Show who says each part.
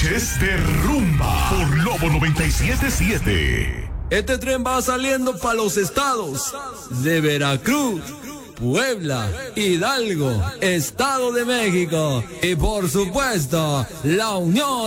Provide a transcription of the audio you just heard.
Speaker 1: noches de rumba por Lobo 97.7.
Speaker 2: Este tren va saliendo para los estados de Veracruz, Puebla, Hidalgo, Estado de México y por supuesto, la Unión